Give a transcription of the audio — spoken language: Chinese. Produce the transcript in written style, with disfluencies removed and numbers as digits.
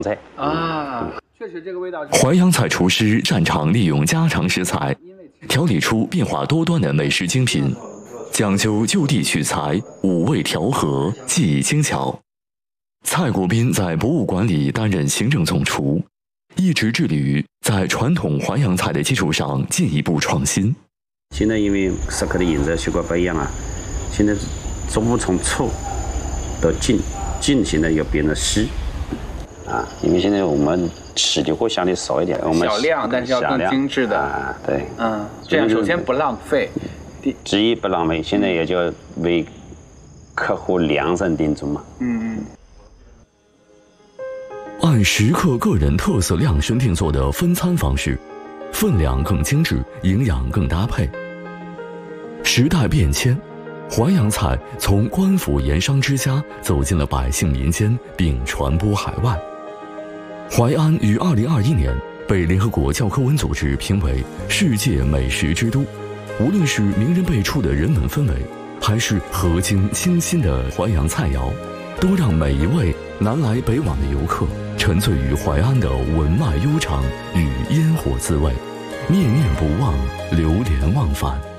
菜啊，确实这个味道。 淮扬菜厨师擅长利用家常食材，调理出变化多端的美食精品，讲究就地取材，五味调和，技艺精巧。蔡国斌在博物馆里担任行政总厨，一直致力于在传统淮扬菜的基础上进一步创新。 现在因为食客的饮食习惯不一样啊，现在逐步从粗到精现在又变得细啊，因为现在我们吃的会相对少一点，我们小量但是要更精致的啊，对， 这样首先不浪费， 第一不浪费，现在也就为客户量身定做嘛。 按食客个人特色量身定做的分餐方式，分量更精致，营养更搭配。时代变迁，淮扬菜从官府盐商之家走进了百姓民间，并传播海外。淮安于2021年被联合国教科文组织评为世界美食之都，无论是名人辈出的人文氛围，还是合精清新的淮扬菜肴，都让每一位南来北往的游客沉醉于淮安的文脉悠长与烟火滋味，念念不忘，流连忘返。